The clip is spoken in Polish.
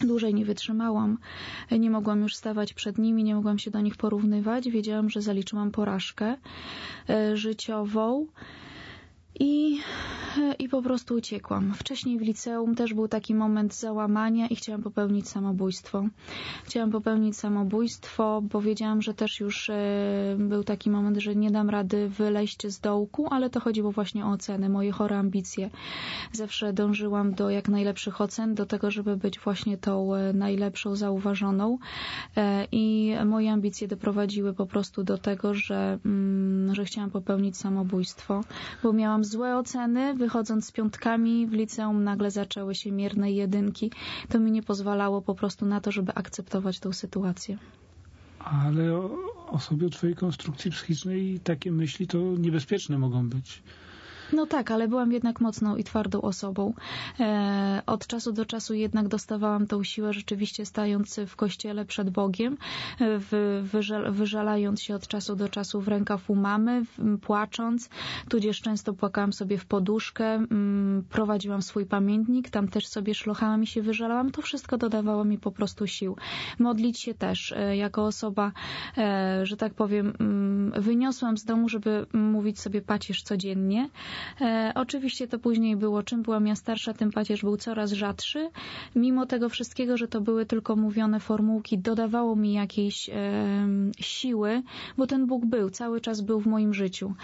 Dłużej nie wytrzymałam. Nie mogłam już stawać przed nimi, nie mogłam się do nich porównywać. Wiedziałam, że zaliczyłam porażkę życiową. I po prostu uciekłam. Wcześniej w liceum też był taki moment załamania i chciałam popełnić samobójstwo. Bo wiedziałam, że też już był taki moment, że nie dam rady wyleźć z dołku, ale to chodziło właśnie o oceny, moje chore ambicje. Zawsze dążyłam do jak najlepszych ocen, do tego, żeby być właśnie tą najlepszą, zauważoną. I moje ambicje doprowadziły po prostu do tego, że chciałam popełnić samobójstwo, bo miałam złe oceny, wychodząc z piątkami w liceum nagle zaczęły się mierne jedynki. To mi nie pozwalało po prostu na to, żeby akceptować tą sytuację. Ale osobie o twojej konstrukcji psychicznej takie myśli to niebezpieczne mogą być. No tak, ale byłam jednak mocną i twardą osobą. Od czasu do czasu jednak dostawałam tą siłę, rzeczywiście stając w kościele przed Bogiem, wyżalając się od czasu do czasu w rękaw u mamy, płacząc, tudzież często płakałam sobie w poduszkę, prowadziłam swój pamiętnik, tam też sobie szlochałam i się wyżalałam. To wszystko dodawało mi po prostu sił. Modlić się też, jako osoba, że tak powiem, wyniosłam z domu, żeby mówić sobie pacierz codziennie. Oczywiście to później było, czym byłam ja starsza, tym pacierz był coraz rzadszy. Mimo tego wszystkiego, że to były tylko mówione formułki, dodawało mi jakiejś siły, bo ten Bóg cały czas był w moim życiu.